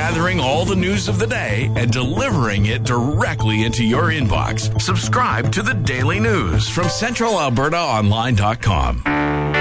gathering all the news of the day and delivering it directly into your inbox. Subscribe to the Daily News from CentralAlbertaOnline.com.